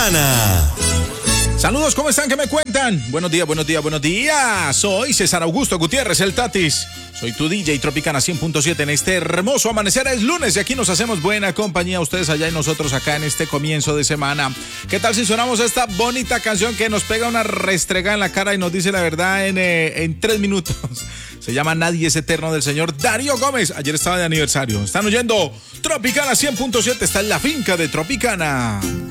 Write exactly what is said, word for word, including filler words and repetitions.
Tropicana. Saludos, ¿cómo están? ¿Qué me cuentan? Buenos días, buenos días, buenos días. Soy César Augusto Gutiérrez, el Tatis. Soy tu D J Tropicana cien punto siete en este hermoso amanecer. Es lunes y aquí nos hacemos buena compañía, ustedes allá y nosotros acá en este comienzo de semana. ¿Qué tal si sonamos esta bonita canción que nos pega una restregada en la cara y nos dice la verdad en, eh, en tres minutos? Se llama Nadie es Eterno, del señor Darío Gómez. Ayer estaba de aniversario. Están oyendo Tropicana cien punto siete. Está en la finca de Tropicana.